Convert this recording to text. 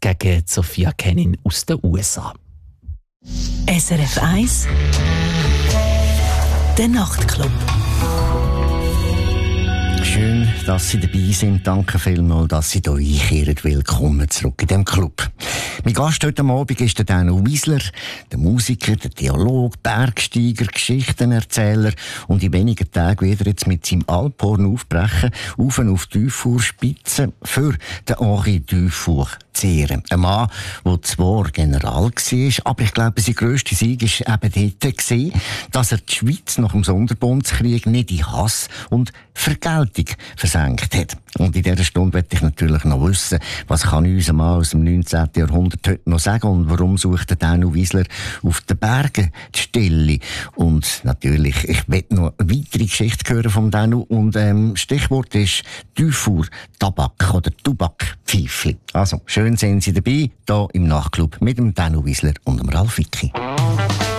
gegen Sophia Kenin aus den USA. SRF 1 Der Nachtclub. Schön, dass Sie dabei sind. Danke vielmals, dass Sie hier einkehren. Willkommen zurück in diesem Club. Mein Gast heute Abend ist der Danu Wiesler, der Musiker, der Theologe, Bergsteiger, Geschichtenerzähler und in wenigen Tagen wird er jetzt mit seinem Alphorn aufbrechen, auf die Dufour-Spitze für den Henri Dufour zu ehren. Ein Mann, der zwar General war, aber ich glaube, sein grösster Sieg war eben dort gewesen, dass er die Schweiz nach dem Sonderbundskrieg nicht in Hass und Vergeltung versenkt hat. Und in dieser Stunde möchte ich natürlich noch wissen, was kann unser Mann aus dem 19. Jahrhundert heute noch sagen und warum sucht der Danu Wiesler auf den Bergen die Stille. Und natürlich, ich möchte noch eine weitere Geschichte hören vom Danu und Stichwort ist Dufour, Tabak oder Tubakpfeifli. Also, schön sind Sie dabei, hier im Nachtclub mit dem Danu Wiesler und dem Ralf Wicki.